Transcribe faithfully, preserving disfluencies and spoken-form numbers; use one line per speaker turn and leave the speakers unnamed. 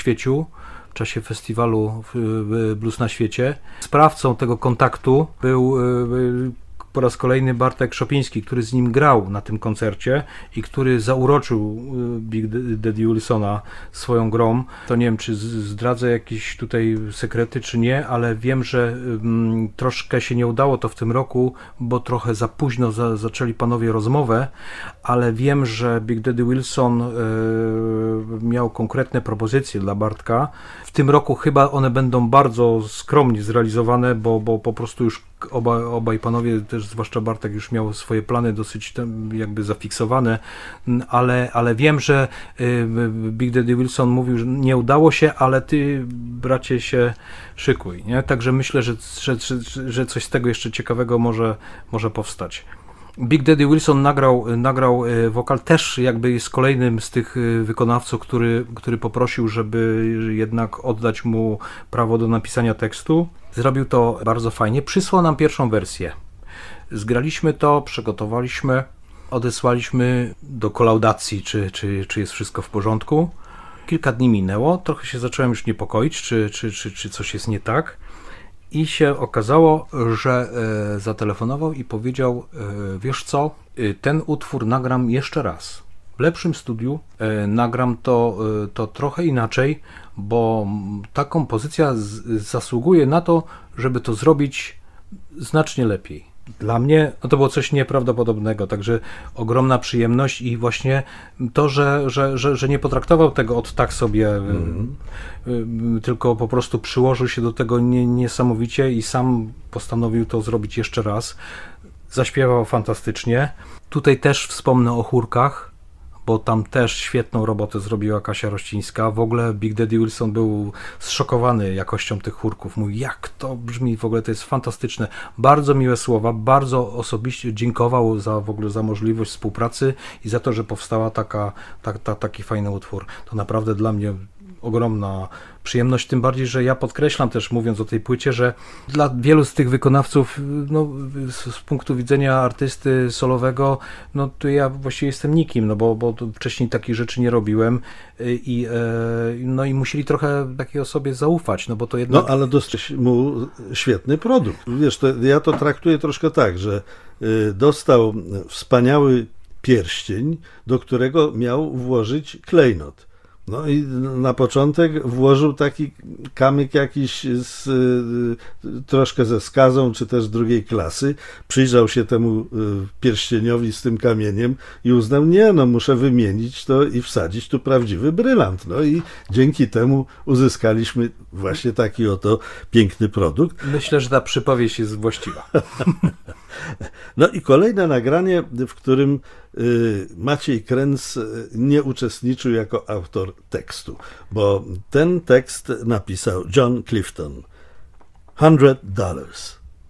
Świeciu, w czasie festiwalu Blues na Świecie. Sprawcą tego kontaktu był po raz kolejny Bartek Szopiński, który z nim grał na tym koncercie i który zauroczył Big Daddy Wilsona swoją grą. To nie wiem, czy zdradzę jakieś tutaj sekrety, czy nie, ale wiem, że um, troszkę się nie udało to w tym roku, bo trochę za późno za, zaczęli panowie rozmowę, ale wiem, że Big Daddy Wilson e, miał konkretne propozycje dla Bartka. W tym roku chyba one będą bardzo skromnie zrealizowane, bo, bo po prostu już oba, obaj panowie, też zwłaszcza Bartek, już miał swoje plany dosyć tam jakby zafiksowane, ale, ale wiem, że Big Daddy Wilson mówił, że nie udało się, ale ty, bracie, się szykuj, nie? Także myślę, że, że, że, że coś z tego jeszcze ciekawego może, może powstać. Big Daddy Wilson nagrał, nagrał wokal też jakby z kolejnym z tych wykonawców, który, który poprosił, żeby jednak oddać mu prawo do napisania tekstu. Zrobił to bardzo fajnie. Przysłał nam pierwszą wersję. Zgraliśmy to, przygotowaliśmy, odesłaliśmy do kolaudacji, czy, czy, czy jest wszystko w porządku. Kilka dni minęło, trochę się zacząłem już niepokoić, czy, czy, czy, czy coś jest nie tak. I się okazało, że e, zatelefonował i powiedział, e, wiesz co, e, ten utwór nagram jeszcze raz. W lepszym studiu e, nagram to, e, to trochę inaczej, bo ta kompozycja z, zasługuje na to, żeby to zrobić znacznie lepiej. Dla mnie no to było coś nieprawdopodobnego, także ogromna przyjemność i właśnie to, że, że, że, że nie potraktował tego od tak sobie, mm. tylko po prostu przyłożył się do tego nie, niesamowicie i sam postanowił to zrobić jeszcze raz. Zaśpiewał fantastycznie. Tutaj też wspomnę o chórkach, bo tam też świetną robotę zrobiła Kasia Rościńska. W ogóle Big Daddy Wilson był zszokowany jakością tych chórków. Mówi, jak to brzmi, w ogóle to jest fantastyczne. Bardzo miłe słowa, bardzo osobiście dziękował za w ogóle za możliwość współpracy i za to, że powstała taka, ta, ta, taki fajny utwór. To naprawdę dla mnie ogromna przyjemność, tym bardziej, że ja podkreślam też, mówiąc o tej płycie, że dla wielu z tych wykonawców, no, z, z punktu widzenia artysty solowego, no to ja właściwie jestem nikim, no bo, bo wcześniej takich rzeczy nie robiłem i, e, no i musieli trochę takiej osobie zaufać, no bo to jednak...
No ale dostałeś mu świetny produkt. Wiesz, to ja to traktuję troszkę tak, że y, dostał wspaniały pierścień, do którego miał włożyć klejnot. No i na początek włożył taki kamyk jakiś z, y, troszkę ze skazą, czy też drugiej klasy. Przyjrzał się temu y, pierścieniowi z tym kamieniem i uznał, nie no, muszę wymienić to i wsadzić tu prawdziwy brylant. No i dzięki temu uzyskaliśmy właśnie taki oto piękny produkt.
Myślę, że ta przypowieść jest właściwa.
No i kolejne nagranie, w którym y, Maciej Kręc nie uczestniczył jako autor tekstu, bo ten tekst napisał John Clifton. Hundred dollars.